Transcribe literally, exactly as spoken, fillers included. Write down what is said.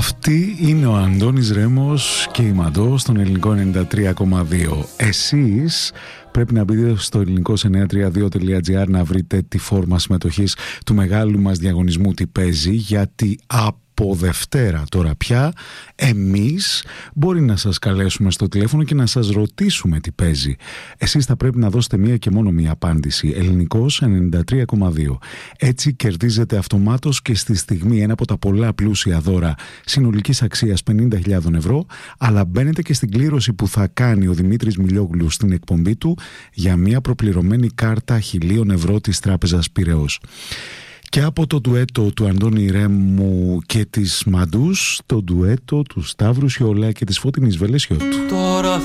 Αυτή είναι ο Αντώνης Ρέμος και η Μαντώ στον ελληνικό ενενήντα τρία κόμμα δύο. Εσείς πρέπει να μπείτε στο ελληνικό εννιακόσια τριάντα δύο τελεία τζι άρ να βρείτε τη φόρμα συμμετοχής του μεγάλου μας διαγωνισμού Τι παίζει, γιατί από Δευτέρα τώρα πια εμείς μπορεί να σας καλέσουμε στο τηλέφωνο και να σας ρωτήσουμε τι παίζει. Εσείς θα πρέπει να δώσετε μία και μόνο μία απάντηση. Ελληνικός ενενήντα τρία κόμμα δύο. Έτσι κερδίζετε αυτομάτως και στη στιγμή ένα από τα πολλά πλούσια δώρα συνολικής αξίας πενήντα χιλιάδες ευρώ, αλλά μπαίνετε και στην κλήρωση που θα κάνει ο Δημήτρης Μιλιόγλου στην εκπομπή του για μία προπληρωμένη κάρτα χιλίων ευρώ της Τράπεζας Πειραιώς. Και από το ντουέτο του Αντώνη Ρέμου και της Μαντούς, το ντουέτο του Σταύρου Σιόλα και της Φώτεινης Βελεσιώτου. Τώρα